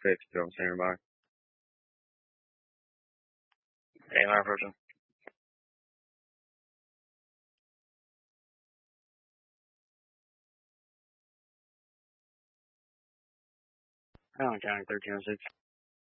fixed, you know what I'm saying, by. Hey, my person. Allen County 1306.